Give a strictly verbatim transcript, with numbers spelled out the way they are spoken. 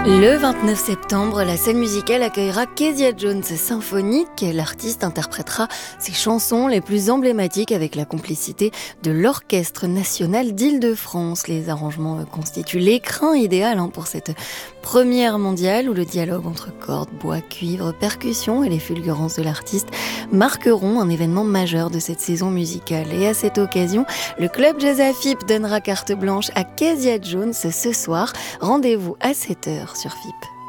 Le vingt-neuf septembre, la scène musicale accueillera Kezia Jones Symphonique. L'artiste interprétera ses chansons les plus emblématiques avec la complicité de l'Orchestre national d'Île-de-France. Les arrangements constituent l'écrin idéal pour cette première mondiale où le dialogue entre cordes, bois, cuivre, percussions et les fulgurances de l'artiste marqueront un événement majeur de cette saison musicale. Et à cette occasion, le club Jazz A F I P donnera carte blanche à Kezia Jones ce soir. Rendez-vous à sept heures sur F I P.